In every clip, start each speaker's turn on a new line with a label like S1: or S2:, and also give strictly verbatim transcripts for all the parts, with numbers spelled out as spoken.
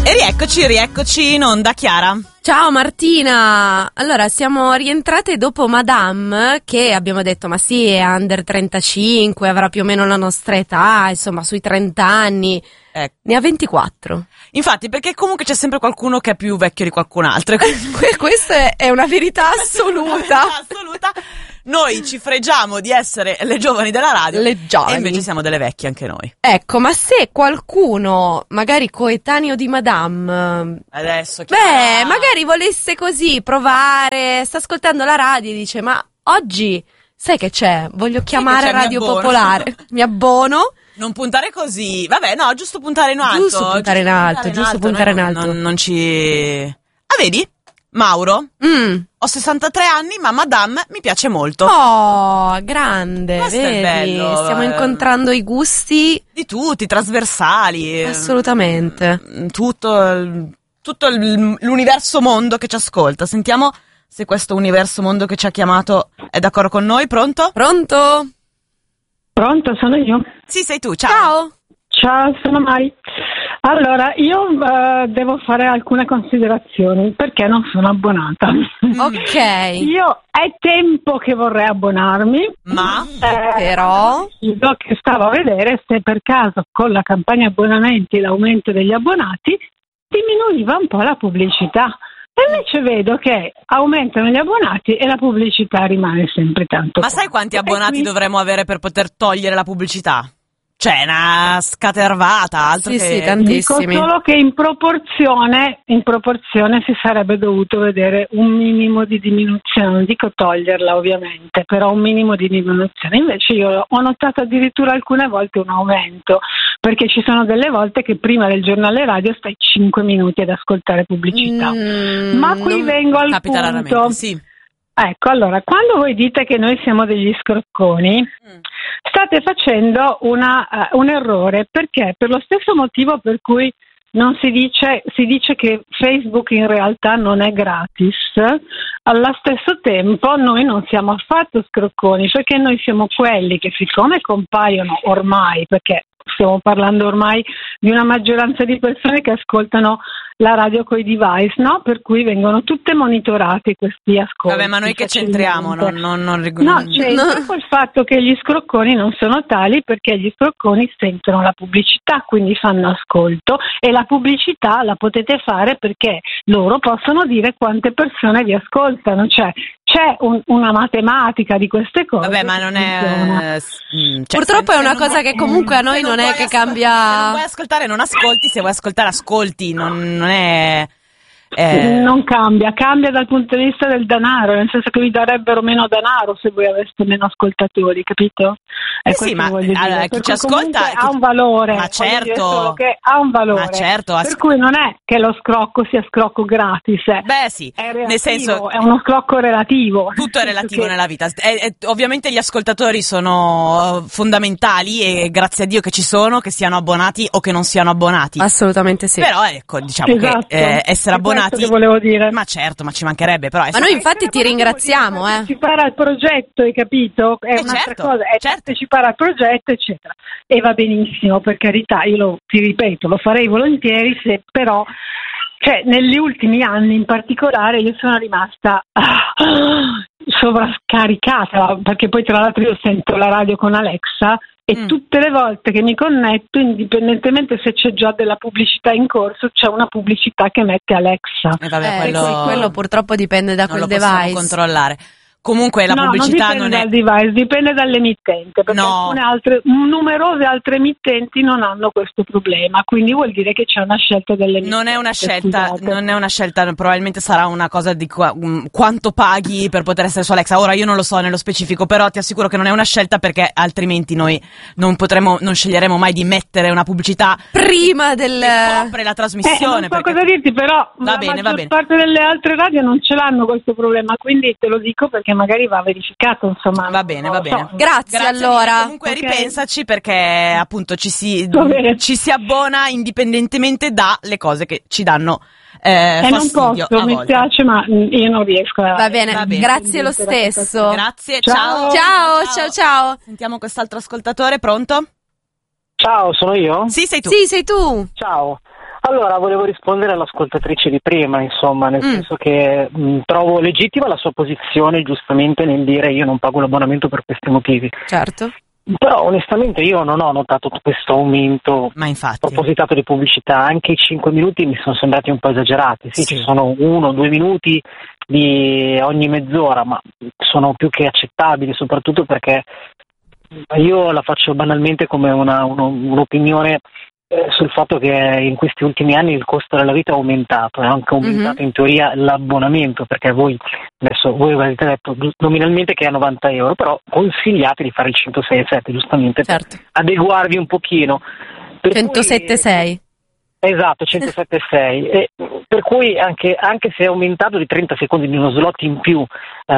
S1: E rieccoci, rieccoci in onda, Chiara.
S2: Ciao Martina, allora siamo rientrate dopo Madame, che abbiamo detto ma sì è under trentacinque, avrà più o meno la nostra età, insomma sui trenta anni,
S1: Eh.
S2: ne ha ventiquattro.
S1: Infatti, perché comunque c'è sempre qualcuno che è più vecchio di qualcun altro.
S2: Que- questa è una verità assoluta.
S1: assoluta. Noi ci fregiamo di essere le giovani della radio,
S2: Le giovani.
S1: e invece siamo delle vecchie anche noi.
S2: Ecco, ma se qualcuno, magari coetaneo di Madame,
S1: Adesso
S2: beh,
S1: Chiara,
S2: magari volesse così provare, sta ascoltando la radio e dice ma oggi sai che c'è? Voglio chiamare
S1: c'è? Mi
S2: Radio
S1: abbono."
S2: Popolare, mi abbono.
S1: non puntare così. Vabbè, no, giusto puntare in alto.
S2: Giusto puntare in alto, giusto puntare in
S1: Noi
S2: alto.
S1: Non, non ci... Ah, vedi? Mauro,
S2: Mm.
S1: ho sessantatré anni, ma Madame mi piace molto.
S2: Oh, grande,
S1: Questo è
S2: vedi?
S1: bello,
S2: Stiamo
S1: eh.
S2: incontrando i gusti.
S1: Di tutti, trasversali.
S2: Assolutamente.
S1: Mm, Tutto, il- tutto il- l'universo mondo che ci ascolta. Sentiamo se questo universo mondo che ci ha chiamato è d'accordo con noi. Pronto?
S2: Pronto?
S3: Pronto, sono io.
S1: Sì, sei tu, ciao.
S2: Ciao.
S3: Ciao, sono Mari. Allora, io eh, devo fare alcune considerazioni perché non sono abbonata.
S2: Ok.
S3: Io è tempo che vorrei abbonarmi,
S1: Ma?
S3: eh,
S2: Però?
S3: decido che stavo a vedere se per caso con la campagna abbonamenti, l'aumento degli abbonati, diminuiva un po' la pubblicità. E invece vedo che aumentano gli abbonati e la pubblicità rimane sempre tanto.
S1: Ma sai quanti
S3: E
S1: abbonati
S3: quindi-
S1: dovremmo avere per poter togliere la pubblicità? Cioè, una scatervata, altro
S2: Sì,
S1: che...
S2: sì, tanti-
S3: Dico
S2: tantissimi.
S3: solo che in proporzione, in proporzione si sarebbe dovuto vedere un minimo di diminuzione, non dico toglierla ovviamente, però un minimo di diminuzione. Invece io ho notato addirittura alcune volte un aumento, perché ci sono delle volte che prima del giornale radio stai cinque minuti ad ascoltare pubblicità.
S2: Mm,
S3: Ma qui
S2: non-
S3: vengo al
S1: Capita
S3: punto.
S1: raramente, sì.
S3: Ecco, allora, quando voi dite che noi siamo degli scrocconi,
S1: Mm.
S3: state facendo una, eh, un errore, perché per lo stesso motivo per cui non si dice, si dice che Facebook in realtà non è gratis, allo stesso tempo noi non siamo affatto scrocconi, perché noi siamo quelli che, siccome compaiono ormai, perché stiamo parlando ormai di una maggioranza di persone che ascoltano la radio coi device, no? Per cui vengono tutte monitorate questi ascolti.
S1: Vabbè, ma noi che c'entriamo? Non, non, non, rig-
S3: No,
S1: non-
S3: c'entra
S2: No.
S3: col fatto che gli scrocconi non sono tali, perché gli scrocconi sentono la pubblicità, quindi fanno ascolto, e la pubblicità la potete fare perché loro possono dire quante persone vi ascoltano, cioè c'è un- una matematica di queste cose.
S1: Vabbè, ma
S3: che
S1: non
S3: funziona.
S1: è... mm, cioè,
S2: Purtroppo
S1: se-
S2: è una
S1: se non
S2: cosa
S1: vuoi-
S2: che comunque a noi
S1: se
S2: non è
S1: vuoi
S2: che
S1: ascol- Se non
S2: cambia.
S1: vuoi ascoltare, non ascolti, se vuoi ascoltare, ascolti, non, non è... eh,
S3: Non cambia, cambia dal punto di vista del denaro, nel senso che vi darebbero meno denaro se voi aveste meno ascoltatori, capito? È
S1: Eh sì,
S3: questo
S1: ma
S3: che voglio dire.
S1: allora, chi
S3: Per
S1: ci
S3: cui comunque
S1: ascolta-
S3: ha un valore,
S1: Ma
S3: voglio dire
S1: certo.
S3: solo che ha un valore,
S1: Ma certo, as-
S3: per cui non è che lo scrocco sia scrocco gratis, eh.
S1: Beh, sì,
S3: è relativo,
S1: nel senso...
S3: è uno scrocco relativo.
S1: Tutto è
S3: Nel senso
S1: relativo
S3: che-
S1: nella vita. E- e ovviamente gli ascoltatori sono eh, fondamentali e grazie a Dio che ci sono, che siano abbonati o che non siano abbonati.
S2: Assolutamente sì.
S1: Però ecco, diciamo
S3: Esatto,
S1: che eh, essere
S3: è questo
S1: abbonati...
S3: che volevo dire.
S1: Ma certo, ma ci mancherebbe, però...
S2: Ma
S1: essere-
S2: noi infatti ti ringraziamo, eh.
S3: Partecipare al progetto, hai capito? È
S1: Eh,
S3: un'altra
S1: certo,
S3: cosa, è
S1: certo.
S3: partecipare al progetto, eccetera. E va benissimo, per carità, io lo, ti ripeto, lo farei volentieri, se però, cioè, negli ultimi anni in particolare io sono rimasta ah, sovrascaricata, perché poi tra l'altro io sento la radio con Alexa e
S1: Mm.
S3: tutte le volte che mi connetto, indipendentemente se c'è già della pubblicità in corso, c'è una pubblicità che mette Alexa.
S1: Eh, vabbè,
S2: Eh,
S1: quello,
S2: quello, quello purtroppo dipende da
S1: non
S2: quel
S1: lo possiamo
S2: device.
S1: controllare. Comunque la
S3: no,
S1: pubblicità
S3: non
S1: non,
S3: dipende
S1: è...
S3: dal device, dipende dall'emittente, perché
S1: No.
S3: alcune altre, numerose altre emittenti non hanno questo problema, quindi vuol dire che c'è una scelta dell'emittente.
S1: Non è una scelta,
S3: scusate.
S1: non è una scelta, probabilmente sarà una cosa di qua- um, quanto paghi per poter essere su Alexa. Ora io non lo so nello specifico, però ti assicuro che non è una scelta, perché altrimenti noi non potremo, non sceglieremo mai di mettere una pubblicità
S2: Prima del...
S1: che copre la
S3: Eh,
S1: trasmissione.
S3: non so
S1: perché...
S3: cosa dirti, però
S1: Va
S3: la
S1: bene, va
S3: maggior
S1: bene.
S3: parte delle altre radio non ce l'hanno questo problema, quindi te lo dico perché magari va verificato, insomma.
S1: Va bene,
S3: non
S1: va
S3: lo so.
S1: bene.
S2: Grazie,
S1: Grazie
S2: allora.
S1: mille. Comunque
S3: Ok.
S1: ripensaci, perché appunto ci si,
S3: Va bene.
S1: ci si abbona indipendentemente dalle cose che ci danno eh,
S3: E non
S1: fastidio
S3: posso,
S1: a
S3: mi
S1: volte.
S3: spiace, ma mm, io non riesco a...
S2: Va bene,
S1: Va bene.
S2: grazie lo stesso.
S1: Grazie,
S3: Ciao.
S1: ciao.
S2: Ciao, ciao, ciao.
S1: Sentiamo quest'altro ascoltatore, pronto?
S4: Ciao, sono io?
S1: Sì, sei tu.
S2: Sì, sei tu.
S4: Ciao. Allora, volevo rispondere all'ascoltatrice di prima, insomma, nel
S2: Mm.
S4: senso che mh, trovo legittima la sua posizione, giustamente, nel dire io non pago l'abbonamento per questi motivi.
S2: Certo.
S4: Però onestamente io non ho notato questo aumento
S1: Ma infatti.
S4: propositato di pubblicità, anche i cinque minuti mi sono sembrati un po' esagerati. Sì,
S1: Sì.
S4: ci sono uno o due minuti di ogni mezz'ora, ma sono più che accettabili, soprattutto perché io la faccio banalmente come una, uno, un'opinione eh, sul fatto che in questi ultimi anni il costo della vita è aumentato, è anche aumentato
S2: Mhm.
S4: in teoria l'abbonamento, perché voi adesso voi avete detto nominalmente che è novanta euro, però consigliate di fare il centosei e sette giustamente per
S2: Certo.
S4: adeguarvi un pochino. Per cui-
S2: centosette e sei.
S4: Esatto, centosette e sei. E per cui anche, anche se è aumentato di trenta secondi di uno slot in più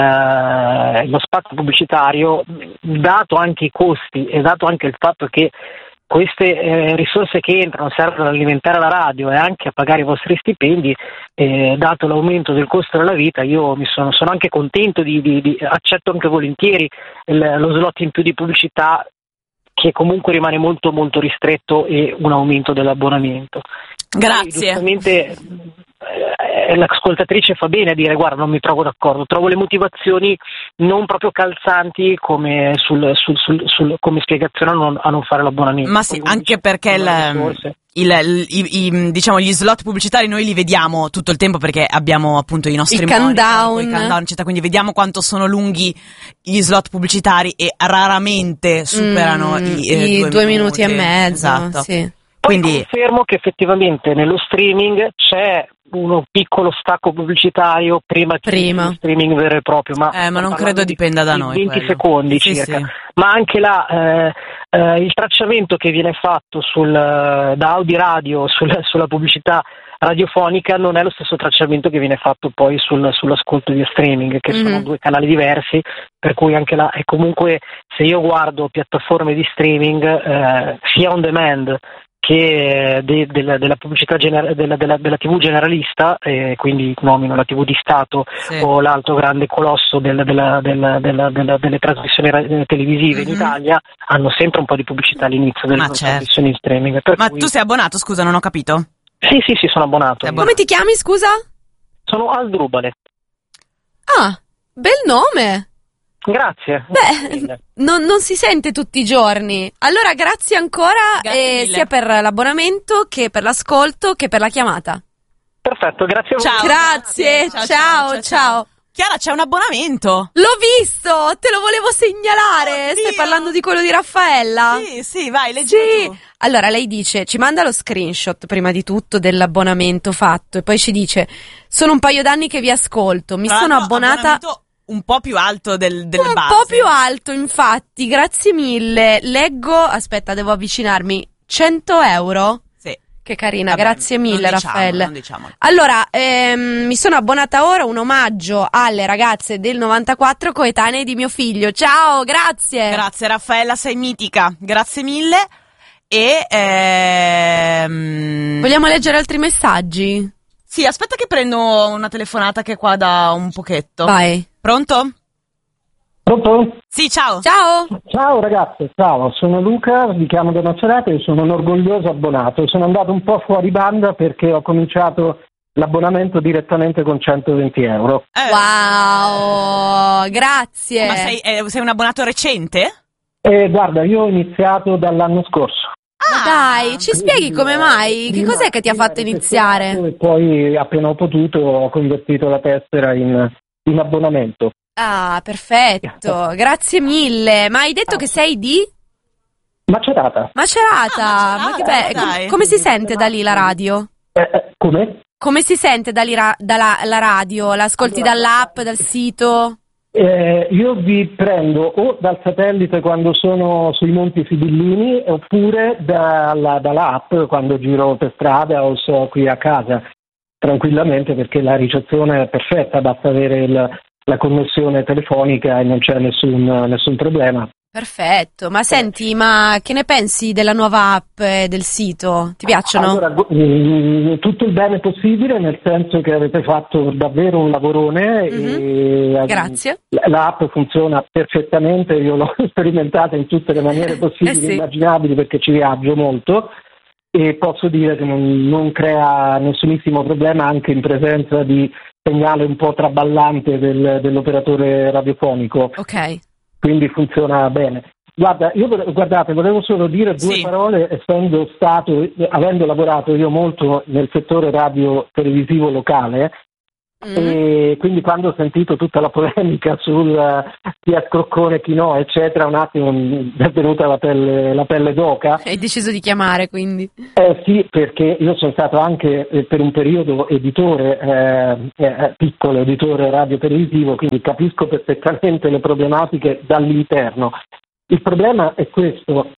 S4: eh, lo spazio pubblicitario, dato anche i costi e dato anche il fatto che queste eh, risorse che entrano servono ad alimentare la radio e anche a pagare i vostri stipendi, eh, dato l'aumento del costo della vita, io mi sono, sono anche contento di, di, di accetto anche volentieri il, lo slot in più di pubblicità, che comunque rimane molto molto ristretto, e un aumento dell'abbonamento.
S1: Grazie.
S4: Poi, giustamente eh, l'ascoltatrice fa bene a dire guarda, non mi trovo d'accordo, trovo le motivazioni non proprio calzanti come, sul, sul, sul, sul, come spiegazione a non, a non fare l'abbonamento.
S1: Ma sì,
S4: Poi,
S1: anche perché
S4: sono le
S1: il,
S4: risorse.
S1: il, il- i, i- diciamo gli slot pubblicitari noi li vediamo tutto il tempo perché abbiamo appunto i nostri
S2: Il
S1: monitor,
S2: countdown.
S1: i countdown, eccetera, quindi vediamo quanto sono lunghi gli slot pubblicitari e raramente superano
S2: Mm,
S1: i, eh,
S2: i
S1: due,
S2: due minuti e mezzo.
S1: Esatto.
S2: Sì.
S4: Poi
S1: Quindi
S4: confermo che effettivamente nello streaming c'è uno piccolo stacco pubblicitario prima,
S2: Prima.
S4: dello streaming vero e proprio, ma,
S1: Eh, ma non
S4: parlando
S1: credo
S4: di-
S1: dipenda da
S4: di
S1: noi
S4: venti
S1: quello.
S4: secondi
S1: Sì,
S4: circa.
S1: sì.
S4: Ma anche là eh, eh, il tracciamento che viene fatto sul, da Audi Radio sul- sulla pubblicità radiofonica non è lo stesso tracciamento che viene fatto poi sul- sull'ascolto di streaming, che sono
S2: Mhm.
S4: due canali diversi, per cui anche là è comunque, se io guardo piattaforme di streaming eh, sia on demand che de- della, della pubblicità gener- della, della, della tivù generalista, eh, quindi nomino la tivù di Stato
S1: sì.
S4: o l'altro grande colosso del- della- della- della- della- delle trasmissioni ra- televisive
S1: Mhm.
S4: in Italia, hanno sempre un po' di pubblicità all'inizio delle
S1: Ma
S4: loro
S1: certo.
S4: trasmissioni in streaming. Per
S1: Ma
S4: cui-
S1: tu sei abbonato, scusa, non ho capito.
S4: Sì, sì, sì, sono abbonato.
S1: Sei abbonato.
S2: Come ti chiami, scusa?
S4: Sono Aldrubale.
S2: Ah, bel nome.
S4: Grazie.
S2: Beh, non, non si sente tutti i giorni. Allora, grazie ancora,
S1: Grazie
S2: eh,
S1: mille.
S2: sia per l'abbonamento che per l'ascolto che per la chiamata.
S4: Perfetto, grazie a voi.
S1: Ciao.
S2: Grazie,
S1: Ciao,
S2: ciao,
S1: ciao,
S2: ciao.
S1: ciao. Chiara, c'è un abbonamento.
S2: L'ho visto, te lo volevo segnalare.
S1: Oddio.
S2: Stai parlando di quello di Raffaella?
S1: Sì, sì, vai, leggi
S2: Sì.
S1: tu.
S2: Allora, lei dice, ci manda lo screenshot prima di tutto dell'abbonamento fatto e poi ci dice, sono un paio d'anni che vi ascolto, mi
S1: Tra
S2: sono
S1: l'altro,
S2: abbonata
S1: abbonamento un po' più alto del, delle
S2: un
S1: basi.
S2: po' più alto, infatti, grazie mille. Leggo, aspetta, devo avvicinarmi, cento euro?
S1: Sì.
S2: Che carina,
S1: Vabbè,
S2: grazie mille,
S1: non diciamolo,
S2: Raffaele.
S1: non diciamolo.
S2: Allora, ehm, mi sono abbonata ora, un omaggio alle ragazze del novantaquattro coetanee di mio figlio. Ciao, grazie.
S1: Grazie Raffaella, sei mitica. Grazie mille. E ehm...
S2: Vogliamo leggere altri messaggi?
S1: sì, aspetta che prendo una telefonata che è qua da un pochetto.
S2: Vai.
S1: Pronto?
S4: Pronto?
S1: Sì, ciao.
S2: Ciao.
S5: Ciao ragazzi, ciao, sono Luca, vi chiamo da Macerata e sono un orgoglioso abbonato. Sono andato un po' fuori banda perché ho cominciato l'abbonamento direttamente con centoventi euro.
S1: Eh,
S2: Wow, grazie.
S1: Ma sei, eh, sei un abbonato recente?
S5: E guarda, io ho iniziato dall'anno scorso.
S2: Ma dai, ci spieghi come mai? Che
S5: Prima-
S2: cos'è che ti ha
S5: prima
S2: fatto
S5: ero
S2: iniziare?
S5: tesserato E poi appena ho potuto ho convertito la tessera in, in abbonamento.
S2: Ah, perfetto, grazie mille. Ma hai detto che sei di
S5: Macerata.
S2: Macerata?
S1: Ah,
S2: Ma che
S1: Macerata,
S2: bello.
S1: dai.
S2: Com- come si sente da lì la radio?
S5: Eh, eh, come?
S2: Come si sente da lì ra- dalla la radio? L'ascolti
S5: Allora,
S2: dall'app, dal sito?
S5: Eh, io vi prendo o dal satellite quando sono sui Monti Sibillini oppure dalla, dall'app quando giro per strada o so qui a casa tranquillamente, perché la ricezione è perfetta, basta avere il, la connessione telefonica e non c'è nessun, nessun problema.
S2: Perfetto. Ma senti, ma che ne pensi della nuova app e del sito? Ti piacciono?
S5: Allora, gu- mm, tutto il bene possibile, nel senso che avete fatto davvero un lavorone.
S2: Mhm.
S5: e,
S2: Grazie.
S5: l- L'app funziona perfettamente, io l'ho sperimentata in tutte le maniere possibili
S2: Eh sì.
S5: e immaginabili perché ci viaggio molto. e posso dire che non, non crea nessunissimo problema anche in presenza di segnale un po' traballante del, dell'operatore radiofonico.
S2: Ok.
S5: Quindi funziona bene. Guarda, io guardate, volevo solo dire due
S1: sì.
S5: parole, essendo stato, avendo lavorato io molto nel settore radio televisivo locale, mm. e quindi quando ho sentito tutta la polemica sul uh, chi è Scroccone, chi no, eccetera, un attimo mi è venuta la pelle, la pelle d'oca.
S2: Hai deciso di chiamare, quindi?
S5: Eh sì, perché io sono stato anche eh, per un periodo editore, eh, eh, piccolo editore radio televisivo, quindi capisco perfettamente le problematiche dall'interno. Il problema è questo,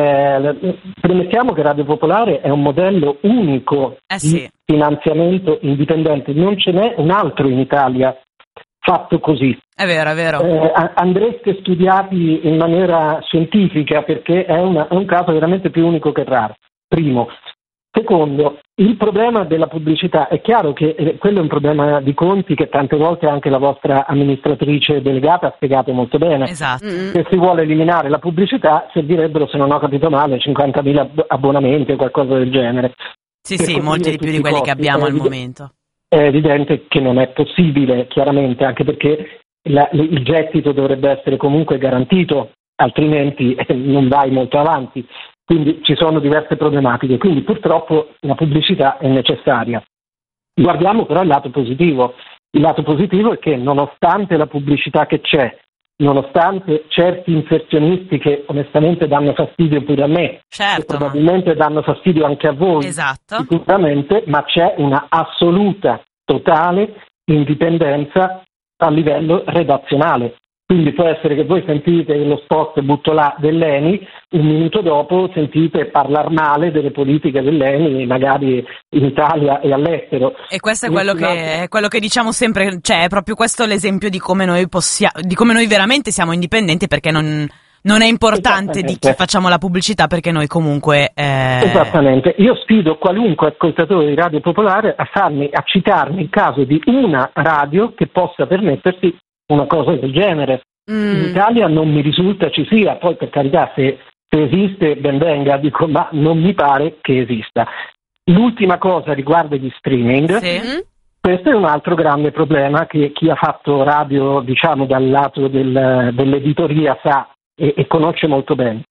S5: eh, premettiamo che Radio Popolare è un modello unico
S1: eh sì.
S5: di finanziamento indipendente, non ce n'è un altro in Italia fatto così.
S1: È vero, è vero.
S5: Eh, andreste studiati in maniera scientifica perché è, una, è un caso veramente più unico che raro, primo. Secondo, il problema della pubblicità, è chiaro che eh, quello è un problema di conti che tante volte anche la vostra amministratrice delegata ha spiegato molto bene.
S1: Esatto.
S2: Mm.
S5: Se si vuole eliminare la pubblicità servirebbero, se non ho capito male, cinquantamila abbonamenti o qualcosa del genere.
S1: Sì,
S5: Per
S1: sì, molti di più di quelli che abbiamo al momento.
S5: È evidente che non è possibile, chiaramente, anche perché la, il gettito dovrebbe essere comunque garantito, altrimenti eh, non vai molto avanti. Quindi ci sono diverse problematiche, quindi purtroppo la pubblicità è necessaria. Guardiamo però il lato positivo. Il lato positivo è che nonostante la pubblicità che c'è, nonostante certi inserzionisti che onestamente danno fastidio pure a me,
S1: certo,
S5: e probabilmente danno fastidio anche a voi,
S1: esatto.
S5: sicuramente, ma c'è una assoluta, totale indipendenza a livello redazionale. Quindi può essere che voi sentite lo spot butto là dell'Eni, un minuto dopo sentite parlare male delle politiche dell'Eni, magari in Italia e all'estero.
S1: E questo è quello che, è quello che diciamo sempre, cioè è proprio questo l'esempio di come noi possiamo, di come noi veramente siamo indipendenti, perché non, non è importante di chi facciamo la pubblicità, perché noi comunque... Eh...
S5: Esattamente, io sfido qualunque ascoltatore di Radio Popolare a farmi, a citarmi il caso di una radio che possa permettersi una cosa del genere. Mm. In Italia non mi risulta ci sia, poi per carità se, se esiste ben venga, dico, ma non mi pare che esista. L'ultima cosa riguarda gli streaming.
S1: Sì.
S5: Questo è un altro grande problema che chi ha fatto radio, diciamo, dal lato del, dell'editoria sa e, e conosce molto bene.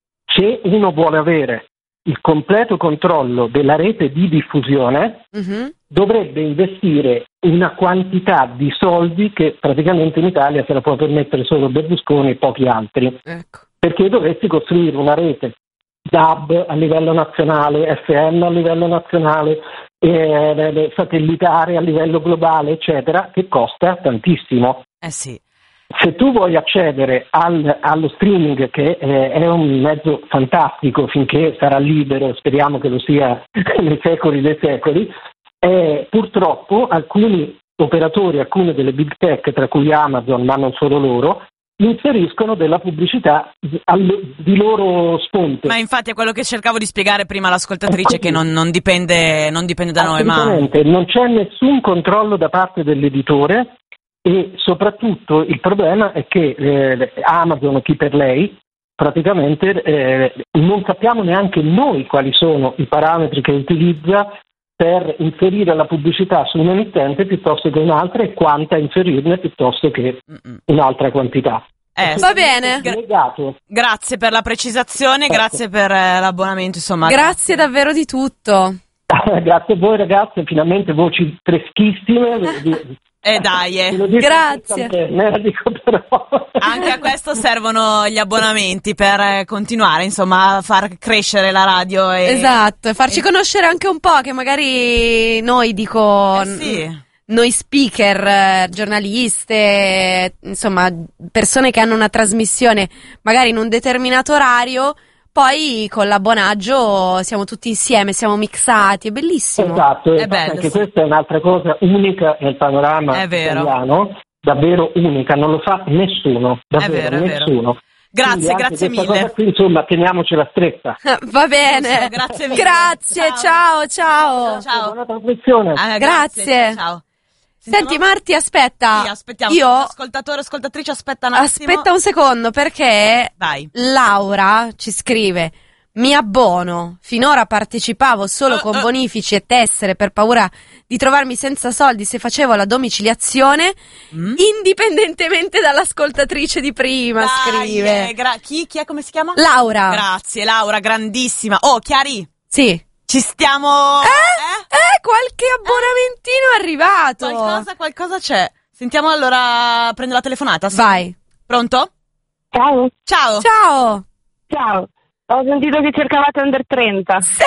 S5: Se uno vuole avere il completo controllo della rete di diffusione, mm-hmm. dovrebbe investire una quantità di soldi che praticamente in Italia se la può permettere solo Berlusconi e pochi altri.
S2: Ecco.
S5: Perché dovresti costruire una rete D A B a livello nazionale, F M a livello nazionale, eh, satellitare a livello globale, eccetera, che costa tantissimo.
S1: Eh sì.
S5: Se tu vuoi accedere al, allo streaming, che eh, è un mezzo fantastico finché sarà libero, speriamo che lo sia nei secoli dei secoli, eh, purtroppo alcuni operatori, alcune delle big tech, tra cui Amazon, ma non solo loro, inseriscono della pubblicità al, di loro spunto.
S1: Ma infatti è quello che cercavo di spiegare prima all'ascoltatrice, che non, non, dipende, non dipende da noi, ma...
S5: non c'è nessun controllo da parte dell'editore. E soprattutto il problema è che eh, Amazon, chi per lei, praticamente eh, non sappiamo neanche noi quali sono i parametri che utilizza per inserire la pubblicità su un emittente piuttosto che un'altra e quanta inserirne piuttosto che un'altra quantità.
S1: Eh,
S2: va bene.
S1: Gra- grazie per la precisazione, ecco. Grazie per eh, l'abbonamento, insomma.
S2: Grazie davvero di tutto.
S5: Grazie a voi ragazze, finalmente voci freschissime.
S1: Eh dai, eh.
S2: Grazie.
S5: Me dico però.
S1: Anche a questo servono gli abbonamenti per continuare, insomma, a far crescere la radio. E,
S2: esatto, e farci e... conoscere anche un po', che magari noi, dico,
S1: eh sì.
S2: noi speaker, giornaliste, insomma, persone che hanno una trasmissione magari in un determinato orario, poi con l'abbonaggio siamo tutti insieme, siamo mixati, è bellissimo.
S5: Esatto,
S1: è bello,
S5: anche
S1: sì.
S5: Questa è un'altra cosa unica nel panorama italiano, davvero unica, non lo fa nessuno, davvero
S1: è vero,
S5: nessuno.
S1: È vero. Grazie, grazie mille.
S5: Cosa qui, insomma, teniamocela stretta.
S2: Va bene.
S1: Grazie mille.
S2: Grazie, ciao, ciao.
S1: Ciao, ciao.
S5: Buona trasmissione.
S1: Ah,
S2: grazie.
S1: grazie. Ciao.
S2: Senti Marti, aspetta.
S1: Sì, aspettiamo.
S2: Io
S1: Ascoltatore, ascoltatrice, aspetta un attimo.
S2: Aspetta un secondo, perché
S1: Vai.
S2: Laura ci scrive: Mi abbono. Finora partecipavo solo con bonifici e tessere per paura di trovarmi senza soldi se facevo la domiciliazione, mm? indipendentemente dall'ascoltatrice di prima. Dai, scrive.
S1: Eh, gra- chi? Chi è? Come si chiama?
S2: Laura.
S1: Grazie, Laura, grandissima. Oh, Chiari.
S2: Sì.
S1: Ci stiamo...
S2: Eh? Eh? eh qualche abbonamentino eh? è arrivato.
S1: Qualcosa, qualcosa c'è. Sentiamo allora, prendo la telefonata. Sì.
S2: Vai.
S1: Pronto?
S6: Ciao.
S1: Ciao.
S2: Ciao.
S6: Ciao. Ho sentito che cercavate under trenta.
S2: Sì,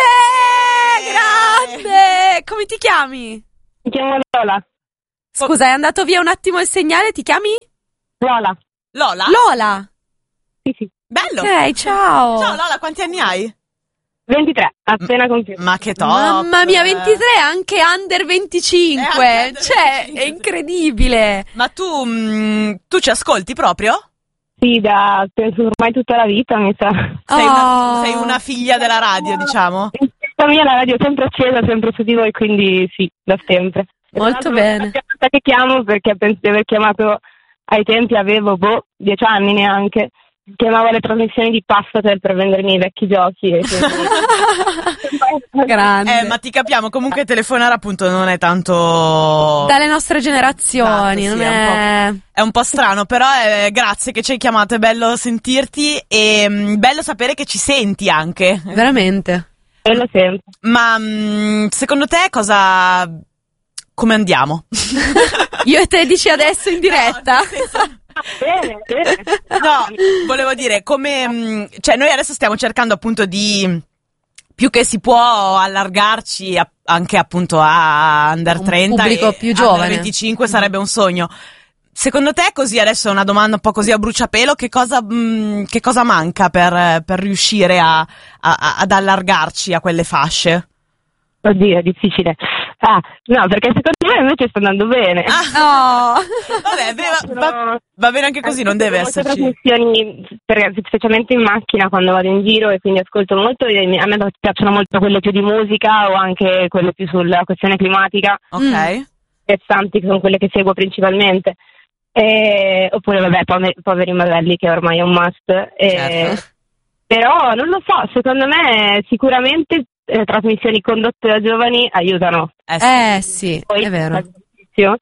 S2: grande! Come ti chiami?
S6: Mi chiamo Lola.
S2: Scusa, è andato via un attimo il segnale, ti chiami?
S6: Lola.
S1: Lola?
S2: Lola.
S6: Sì, sì.
S1: Bello.
S2: Ok, ciao.
S1: Ciao Lola, quanti anni hai?
S6: ventitré, appena compiuto.
S1: Ma che top.
S2: Mamma mia, ventitré, anche under venticinque.
S1: Eh, under
S2: cioè,
S1: venticinque.
S2: è incredibile.
S1: Ma tu, mh, tu ci ascolti proprio?
S6: Sì, da penso ormai tutta la vita, mi sa.
S1: Sei,
S2: Oh.
S1: una, sei una figlia della radio, diciamo?
S6: In testa mia la radio è sempre accesa, sempre su di voi, quindi sì, da sempre.
S2: Molto bene.
S6: È la volta che chiamo perché penso di aver chiamato ai tempi, avevo boh, dieci anni neanche. Chiamavo le trasmissioni di Passatel per vendermi i vecchi giochi. E quindi...
S2: Grande.
S1: Eh, ma ti capiamo, comunque telefonare appunto non è tanto...
S2: Dalle nostre generazioni,
S1: Esatto,
S2: non
S1: sì,
S2: è...
S1: È un, è un po' strano, però eh, grazie che ci hai chiamato, è bello sentirti e mh, bello sapere che ci senti anche.
S2: Veramente.
S6: Quello sempre.
S1: Ma mh, secondo te cosa... come andiamo?
S2: Io e te dici adesso in diretta?
S1: No, nel senso...
S6: Bene, bene.
S1: No, volevo dire, come, mh, cioè noi adesso stiamo cercando appunto di, più che si può, allargarci a, anche appunto a under
S2: Un
S1: trenta
S2: pubblico
S1: e
S2: più
S1: under
S2: giovane.
S1: venticinque sarebbe un sogno. Secondo te, così adesso è una domanda un po' così a bruciapelo, che cosa, mh, che cosa manca per, per riuscire a, a, ad allargarci a quelle fasce?
S6: Oddio, è difficile. Ah, no, perché secondo me invece sta andando bene.
S2: No.
S1: Vabbè, beh, va, va, va bene anche così, non deve
S6: molte
S1: esserci.
S6: trasmissioni, per- specialmente in macchina quando vado in giro e quindi ascolto molto, e a me piacciono molto quelle più di musica o anche quelle più sulla questione climatica,
S1: Ok.
S2: Mm.
S6: interessanti, che sono quelle che seguo principalmente. E, oppure vabbè, Poveri, Poveri Mavelli, che ormai è un must. E,
S1: Certo.
S6: Però non lo so, secondo me sicuramente le trasmissioni condotte da giovani aiutano.
S1: Eh sì.
S2: Eh sì,
S6: Poi
S2: è vero.
S6: all'inizio,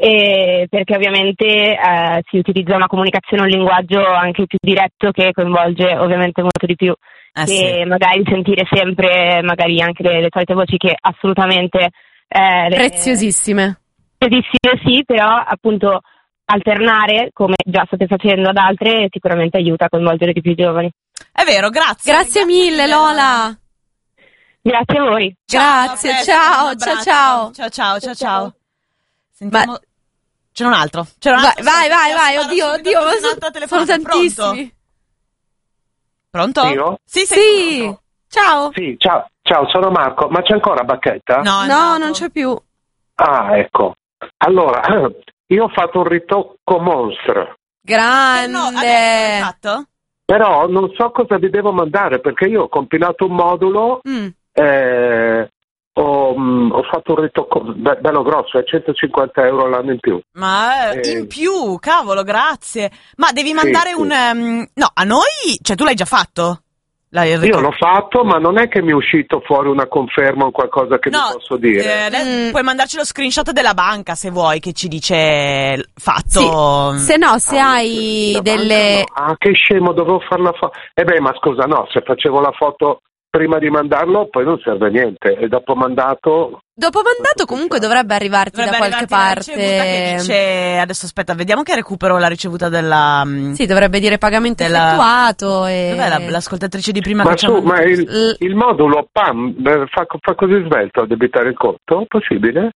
S6: e perché ovviamente eh, si utilizza una comunicazione, un linguaggio anche più diretto che coinvolge ovviamente molto di più
S1: Eh
S6: che
S1: sì.
S6: magari sentire sempre magari anche le, le solite voci che assolutamente eh, le-
S2: Preziosissime.
S6: preziosissime sì, però appunto alternare, come già state facendo ad altre, sicuramente aiuta a coinvolgere di più i giovani.
S1: È vero, grazie.
S2: Grazie mille, Lola.
S6: Grazie a voi.
S2: Grazie,
S1: a presto,
S2: ciao,
S1: un abbraccio.
S2: ciao, ciao.
S1: Ciao, ciao, ciao, ciao. Sentiamo... C'è un altro. C'è un
S2: Vai,
S1: altro.
S2: vai, vai, vai,
S1: Spara
S2: oddio,
S1: subito
S2: oddio,
S1: con
S2: ma
S1: un'altra
S2: sono, sono
S1: telefonata.
S2: tantissimi.
S1: Pronto? Pronto?
S7: Io?
S1: Sì, sei
S2: Sì,
S1: pronto.
S2: ciao.
S7: Sì, ciao, ciao, sono Marco, ma c'è ancora Bacchetta?
S1: No, è
S2: No,
S1: andato.
S2: non c'è più.
S7: Ah, ecco. Allora, io ho fatto un ritocco mostro,
S1: Eh,
S2: Grande.
S1: no, adesso l'hai fatto?
S7: però non so cosa vi devo mandare perché io ho compilato un modulo,
S2: Mm.
S7: eh, ho, mm, ho fatto un ritocco be- bello grosso, è centocinquanta euro l'anno in più.
S1: Ma eh,
S7: Eh.
S1: in più, cavolo, grazie. Ma devi
S7: Sì,
S1: mandare
S7: sì.
S1: un... ehm, no, a noi... Cioè, tu l'hai già fatto? L'hai il
S7: Io
S1: ricordo?
S7: l'ho fatto, ma non è che mi è uscito fuori una conferma o qualcosa che
S1: No,
S7: vi posso dire.
S1: eh, adesso
S2: Mm.
S1: puoi mandarci lo screenshot della banca se vuoi, che ci dice fatto.
S2: Sì, se no, se
S7: Ah,
S2: hai
S7: la
S2: delle...
S7: banca no. Ah, che scemo, dovevo fare la foto. Eh beh, ma scusa, no, se facevo la foto prima di mandarlo, poi non serve a niente. E dopo mandato...
S2: Dopo mandato comunque dovrebbe arrivarti
S1: Dovrebbe
S2: da qualche
S1: arrivarti la ricevuta che
S2: parte.
S1: dice... Adesso aspetta, vediamo che recupero la ricevuta della... mm,
S2: Sì, dovrebbe dire pagamento
S1: Della-
S2: effettuato e...
S1: Dov'è la- l'ascoltatrice di prima
S7: Ma
S1: che ci ha
S7: su, ma
S1: mandato-
S7: il,
S2: L-
S7: il modulo P A M eh, fa, fa così svelto a debitare il conto? Possibile?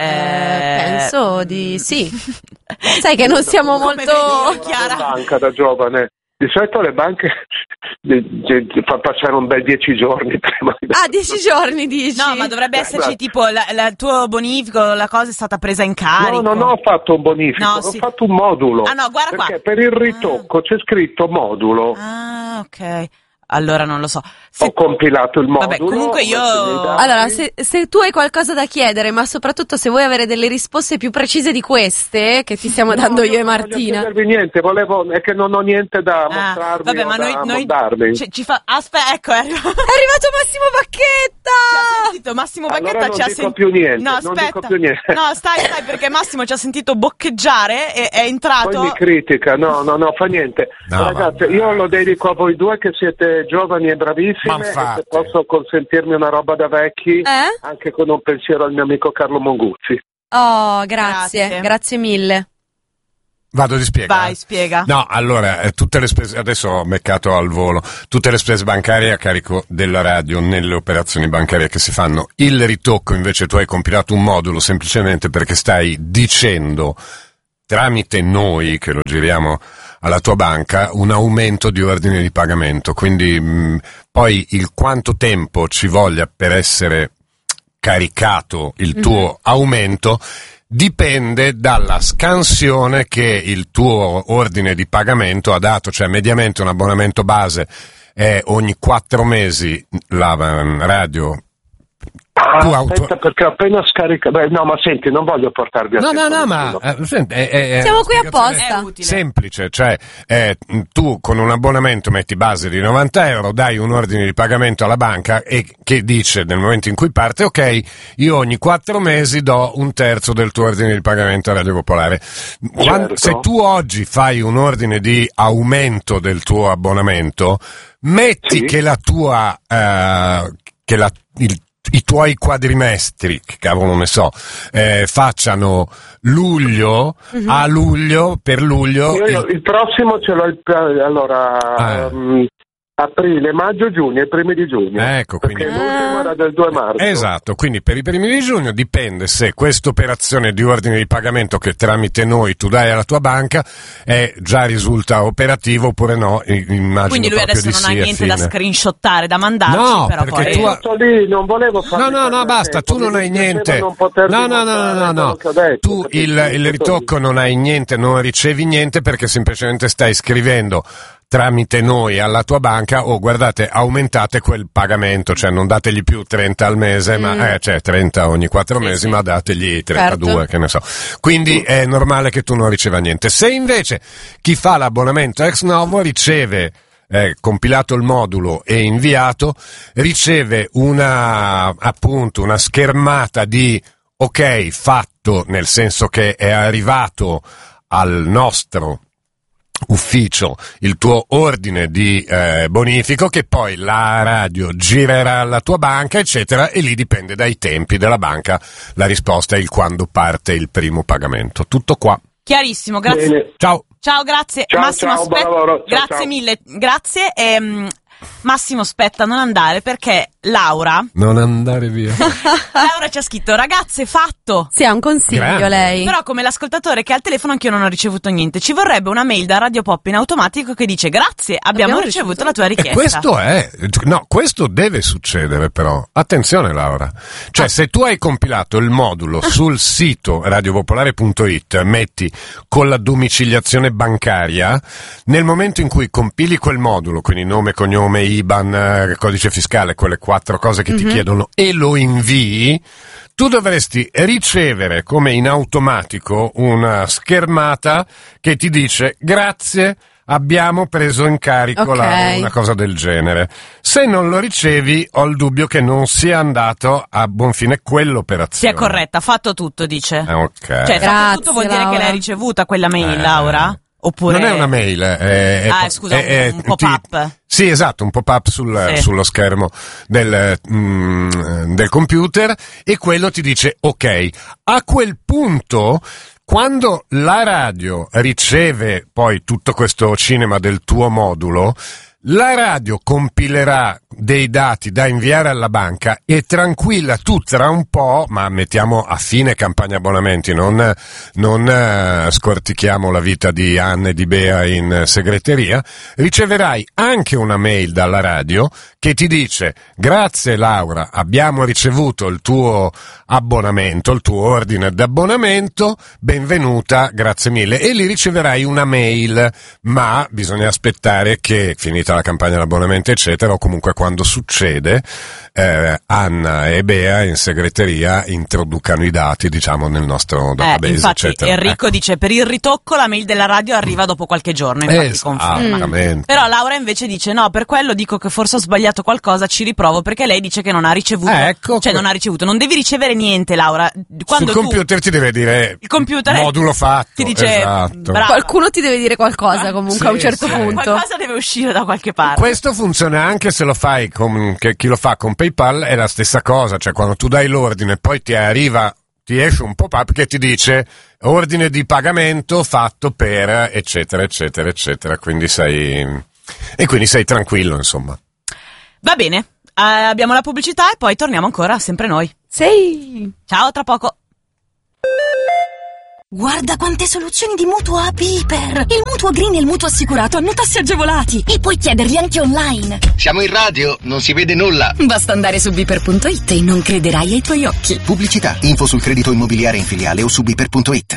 S2: Eh, penso di sì. Sai che non siamo
S1: Come
S2: molto...
S1: vedi, Chiara.
S7: In banca da giovane. Di solito le banche di- di- di- fa passare un bel dieci giorni prima di...
S2: Ah, dieci giorni dici?
S1: No, ma dovrebbe
S7: Eh,
S1: esserci
S7: beh.
S1: tipo la- la- il tuo bonifico, la cosa è stata presa in carico.
S7: No, non ho fatto un bonifico,
S1: No,
S7: ho
S1: sì.
S7: fatto un modulo.
S1: Ah, no, guarda qua.
S7: Perché per il ritocco c'è scritto modulo.
S1: Ah, ok. allora non lo so. Se...
S7: Ho compilato il modulo.
S1: Vabbè, comunque io...
S2: Allora, se, se tu hai qualcosa da chiedere, ma soprattutto se vuoi avere delle risposte più precise di queste che ti stiamo
S7: no,
S2: dando io e
S7: non
S2: Martina.
S7: Non voglio niente, volevo, è che non ho niente da
S1: ah,
S7: mostrarmi
S1: vabbè, ma
S7: o
S1: noi,
S7: da
S1: noi
S7: mandarmi.
S1: ci, ci fa... Aspetta, ecco, è arrivato...
S2: È arrivato Massimo Bacchetta!
S1: Ci ha sentito, Massimo Bacchetta
S7: Allora non
S1: ci ha
S7: dico
S1: sentito...
S7: più niente,
S1: No,
S7: non
S1: aspetta.
S7: dico più niente.
S1: No, stai, stai, perché Massimo ci ha sentito boccheggiare e è entrato...
S7: Poi mi critica, no, no, no, fa niente.
S8: No,
S7: Ragazzi,
S8: vabbè.
S7: io lo dedico a voi due che siete giovani e bravissime,
S8: Ma
S7: e
S8: infatti.
S7: se posso consentirmi una roba da vecchi,
S2: Eh?
S7: anche con un pensiero al mio amico Carlo Monguzzi.
S2: Oh, grazie,
S1: Grazie.
S2: grazie mille.
S8: Vado di spiegare.
S1: Vai, spiega.
S8: No, allora, eh, tutte le spese, adesso ho beccato al volo, tutte le spese bancarie a carico della radio nelle operazioni bancarie che si fanno. Il ritocco invece tu hai compilato un modulo semplicemente perché stai dicendo tramite noi che lo giriamo alla tua banca un aumento di ordine di pagamento, quindi mh, poi il quanto tempo ci voglia per essere caricato il tuo mm-hmm. aumento dipende dalla scansione che il tuo ordine di pagamento ha dato, cioè mediamente un abbonamento base è ogni quattro mesi la radio.
S7: Ah,
S8: Tu
S7: aspetta,
S8: auto...
S7: perché ho appena scaricato. Beh, no, ma senti, non voglio portarvi a
S8: No, no, no,
S7: tempo
S8: ma
S7: nessuno.
S8: eh, senti, è, è, è
S2: Siamo
S8: una
S2: qui
S8: spiegazione
S2: apposta.
S1: È utile.
S8: semplice, cioè eh, tu con un abbonamento metti base di novanta euro, dai un ordine di pagamento alla banca e che dice nel momento in cui parte, ok, io ogni quattro mesi do un terzo del tuo ordine di pagamento a Radio Popolare. Quando,
S7: Certo.
S8: se tu oggi fai un ordine di aumento del tuo abbonamento, metti
S7: Sì.
S8: che la tua eh, che la, il i tuoi quadrimestri, che cavolo ne so, eh, facciano luglio, mm-hmm. a luglio, per luglio...
S7: Io, io,
S8: il...
S7: il prossimo ce l'ho il, allora
S8: Ah.
S7: um, aprile, maggio, giugno, i primi di giugno.
S8: Ecco, quindi...
S7: Perché l'ultimo era del due marzo.
S8: Esatto, quindi per i primi di giugno dipende se questa operazione di ordine di pagamento che tramite noi tu dai alla tua banca è già risulta operativo oppure no, immagino
S1: Quindi lui
S8: proprio
S1: adesso
S8: di
S1: non
S8: sì,
S1: ha
S8: è
S1: niente da
S8: fine.
S1: screenshottare, da mandarci,
S8: No,
S1: però
S8: perché
S1: poi...
S8: tu
S7: È tutto lì, non volevo fare.
S8: No, no, no, basta, tu non hai niente. No, no, no, no, no, no. Tu il, il ritocco non hai niente, non ricevi niente perché semplicemente stai scrivendo tramite noi alla tua banca o oh, guardate aumentate quel pagamento, cioè non dategli più trenta al mese, mm. ma eh, cioè trenta ogni quattro sì, mesi, sì. ma dategli trentadue, certo. che ne so. Quindi è normale che tu non riceva niente. Se invece chi fa l'abbonamento ex novo riceve Eh, compilato il modulo e inviato, riceve una appunto una schermata di ok fatto, nel senso che è arrivato al nostro ufficio il tuo ordine di eh, bonifico che poi la radio girerà alla tua banca eccetera e lì dipende dai tempi della banca la risposta è il quando parte il primo pagamento. Tutto qua.
S1: Chiarissimo, grazie.
S7: Bene.
S8: Ciao.
S1: Ciao, grazie.
S7: Ciao,
S1: Massimo,
S7: ciao,
S1: aspetta.
S7: buon lavoro. Ciao,
S1: grazie
S7: ciao.
S1: mille. Grazie. Ehm, Massimo, aspetta, non andare perché Laura
S8: Non andare via.
S1: Laura ci ha scritto: ragazze, fatto.
S2: Sì, ha un consiglio
S8: Grande.
S2: lei.
S1: Però come l'ascoltatore che ha il telefono anch'io non ho ricevuto niente. Ci vorrebbe una mail da Radio Pop in automatico che dice: grazie, abbiamo,
S2: Abbiamo
S1: ricevuto
S2: ricevuto.
S1: la tua
S8: E
S1: richiesta.
S8: questo è, no, questo deve succedere però. Attenzione Laura, cioè
S1: Ah.
S8: se tu hai compilato il modulo sul sito radiopopolare punto it, metti con la domiciliazione bancaria, nel momento in cui compili quel modulo, quindi nome, cognome, I B A N, eh, codice fiscale, quelle quattro cose che
S2: Mm-hmm.
S8: ti chiedono e lo invii, tu dovresti ricevere come in automatico una schermata che ti dice grazie, abbiamo preso in carico la,
S2: Ok.
S8: una cosa del genere. Se non lo ricevi, ho il dubbio che non sia andato a buon fine
S1: Sì,
S8: quell'operazione.
S1: è corretta, fatto tutto, dice.
S8: Ah, ok.
S1: Cioè,
S2: Grazie,
S1: fatto tutto vuol dire
S2: Laura.
S1: che l'hai ricevuta quella mail,
S8: Eh.
S1: Laura? Oppure...
S8: Non è una mail, è, è,
S1: Ah,
S8: è-
S1: scusa,
S8: è-
S1: un
S8: è-
S1: pop-up.
S8: ti- Sì, esatto, un pop-up sul,
S1: Sì.
S8: sullo schermo del, mm, del computer e quello ti dice ok. A quel punto, quando la radio riceve poi tutto questo cinema del tuo modulo, la radio compilerà dei dati da inviare alla banca e tranquilla tu tra un po', ma mettiamo a fine campagna abbonamenti, non, non eh, scortichiamo la vita di Anne e di Bea in segreteria, riceverai anche una mail dalla radio che ti dice grazie Laura, abbiamo ricevuto il tuo abbonamento, il tuo ordine d'abbonamento, benvenuta, grazie mille, e lì riceverai una mail, ma bisogna aspettare che finita finita la campagna di abbonamenti eccetera, o comunque quando succede eh, Anna e Bea in segreteria introducano i dati, diciamo, nel nostro database
S1: eh, infatti
S8: eccetera.
S1: Enrico
S8: ecco.
S1: dice per il ritocco la mail della radio arriva dopo qualche giorno, infatti conferma.
S8: Mm.
S1: Però Laura invece dice no, per quello dico che forse ho sbagliato qualcosa, ci riprovo, perché lei dice che non ha ricevuto,
S8: eh, ecco,
S1: cioè non ha ricevuto, non devi ricevere niente, Laura. Quando
S8: sul
S1: tu,
S8: computer ti deve dire
S1: il computer
S8: modulo fatto,
S1: ti dice
S8: esatto.
S2: Qualcuno ti deve dire qualcosa comunque
S8: sì,
S2: a un certo
S8: sì.
S2: punto.
S1: Qualcosa deve uscire da qualche parte.
S8: Questo funziona anche se lo fai con, che chi lo fa con PayPal, è la stessa cosa, cioè quando tu dai l'ordine poi ti arriva, ti esce un pop-up che ti dice ordine di pagamento fatto per eccetera eccetera eccetera, quindi sei e quindi sei tranquillo, insomma.
S1: Va bene, uh, abbiamo la pubblicità e poi torniamo ancora, sempre noi.
S2: Sì.
S1: Ciao, tra poco.
S9: Guarda quante soluzioni di mutuo a Piper! Il mutuo green e il mutuo assicurato hanno tassi agevolati e puoi chiederli anche online.
S10: Siamo in radio, non si vede nulla.
S9: Basta andare su Biper punto it e non crederai ai tuoi occhi.
S10: Pubblicità, info sul credito immobiliare in filiale o su Biper punto it.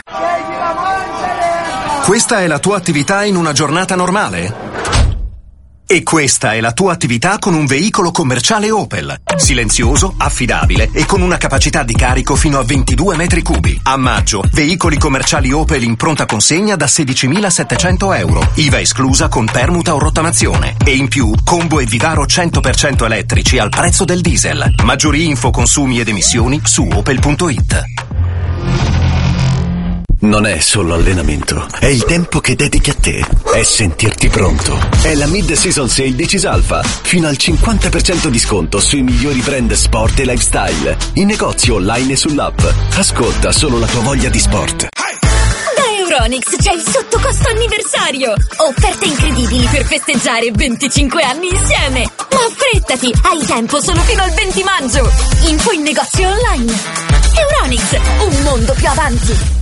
S11: Questa è la tua attività in una giornata normale? E questa è la tua attività con un veicolo commerciale Opel. Silenzioso, affidabile e con una capacità di carico fino a ventidue metri cubi. A maggio, veicoli commerciali Opel in pronta consegna da sedicimilasettecento euro. I V A esclusa con permuta o rottamazione. E in più, combo e Vivaro cento per cento elettrici al prezzo del diesel. Maggiori info, consumi ed emissioni su opel punto it.
S12: Non è solo allenamento, è il tempo che dedichi a te, è sentirti pronto. È la Mid-Season Sale di Cisalfa, fino al cinquanta per cento di sconto sui migliori brand sport e lifestyle, in negozio online e sull'app. Ascolta solo la tua voglia di sport.
S9: Da Euronics c'è il sottocosto anniversario! Offerte incredibili per festeggiare venticinque anni insieme! Ma affrettati, hai tempo solo fino al venti maggio! Info in negozio online. Euronics, un mondo più avanti!